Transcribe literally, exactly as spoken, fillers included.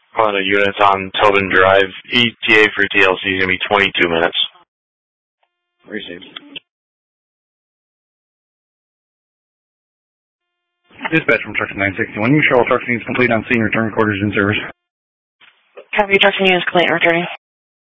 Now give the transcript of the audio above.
One of the units on Tobin Drive. E T A for T L C is going to be twenty-two minutes. Received. Dispatch from Trucks nine sixty-one. Your shuttle truck needs complete on scene. Return quarters in service. Copy, trucks and units complete and returning.